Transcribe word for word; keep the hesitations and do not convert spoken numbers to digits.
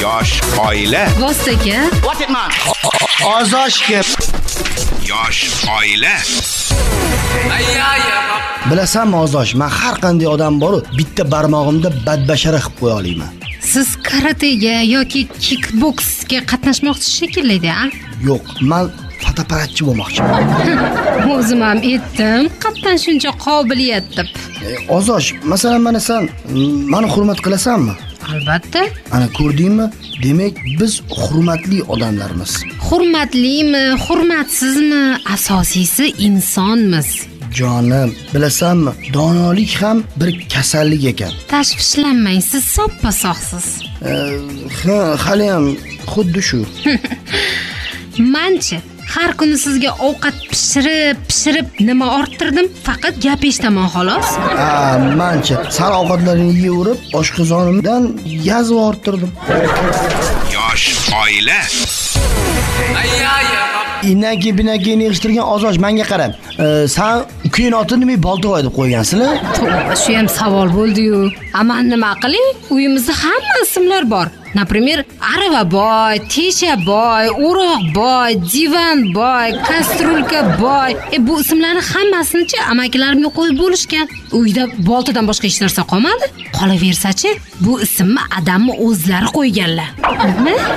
Yosh oila. Vostaka. What it man? Ozoshga. Yosh oila. Bilasanmi Ozosh, men har qanday odam bor, bitta barmog'imda badbashara qilib qo'ya olaman. Siz karatega yoki kickboksga qatnashmoqchisiz shekilli-da? Yo'q, men fotoapparatchi bo'lmoqchiman. O'zim ham aytdim, qatdan shuncha qobiliyat deb. E, Ozosh, masalan, mana sen meni hurmat qilasanmi? Albatta. Ana ko'rdingmi? Demak, biz hurmatli odamlarmiz. Hurmatlimi, hurmatsizmi, asosiysi insonmiz. Jonim, bilasanmi, donolik ham bir kasallik ekan. Tashvishlanmang, siz soppa sog'siz. E, ha, hali ham xuddi shu. Manchi har kuni sizga ovqat pishirib, pishirib nima orttirdim? Faqat gap eshitaman xolos. Ha, manchi sal ovqatlarini yeyib, oshqozonimdan yazib orttirdim. Yosh oila. Inaki binaki yig'ishtirgan Ozosh menga qarab. E, sen ukang otini nima boltovoy deb qo'ygansizlar? To'g'ri, shu ham savol bo'ldi-yu. Aman nima qiling? Uyimizda hamma ismlar bor. Например, arava boy, tesha boy, o'roq boy, divan boy, kastrulka boy. E bu ismlarni hammasini-chi amakilarimga qo'yib bo'lishgan. Uyda boltadan boshqa hech narsa qolmadi. Qolaversa-chi, bu ismni odamni o'zlari qo'yganlar. Nima?